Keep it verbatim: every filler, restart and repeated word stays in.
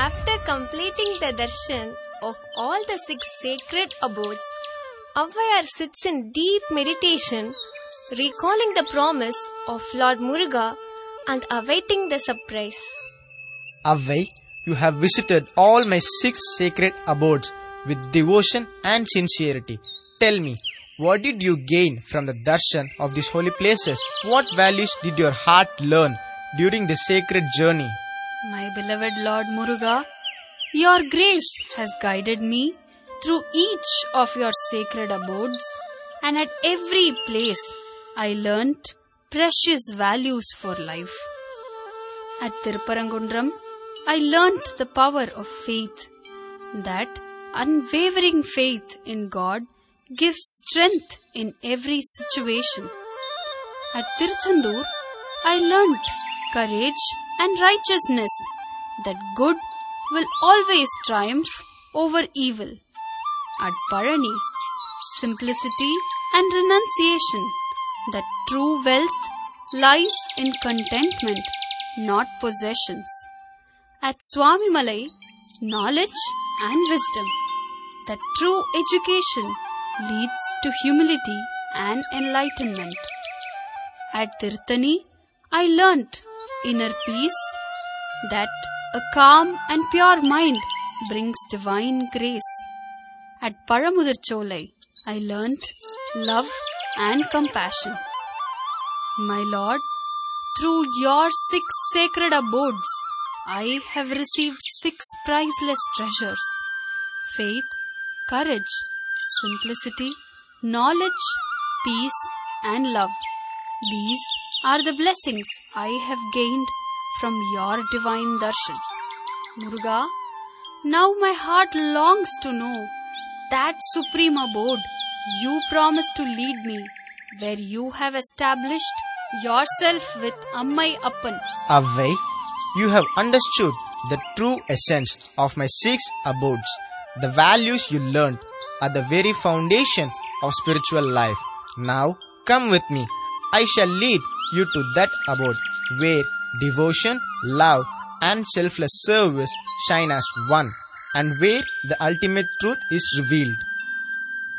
After completing the darshan of all the six sacred abodes, Avvayar sits in deep meditation, recalling the promise of Lord Muruga and awaiting the surprise. Avvai, you have visited all my six sacred abodes with devotion and sincerity. Tell me, what did you gain from the darshan of these holy places? What values did your heart learn during the sacred journey? My beloved Lord Muruga, your grace has guided me through each of your sacred abodes, and at every place I learnt precious values for life. At Tirupparangundram, I learnt the power of faith, that unwavering faith in God gives strength in every situation. At Tiruchendur, I learnt courage and righteousness, that good will always triumph over evil. At Palani, simplicity and renunciation, that true wealth lies in contentment, not possessions. At Swamimalai, knowledge and wisdom, that true education leads to humility and enlightenment. At Tirthani, I learnt inner peace, that a calm and pure mind brings divine grace. At Paramudircholai, I learnt love and compassion. My Lord, through your six sacred abodes, I have received six priceless treasures: faith, courage, simplicity, knowledge, peace, and love. These are the blessings I have gained from your divine darshan. Muruga, now my heart longs to know that supreme abode you promised to lead me, where you have established yourself with Ammai Appan. Avvai, you have understood the true essence of my six abodes. The values you learned are the very foundation of spiritual life. Now, come with me. I shall lead you to that abode where devotion, love, and selfless service shine as one, and where the ultimate truth is revealed.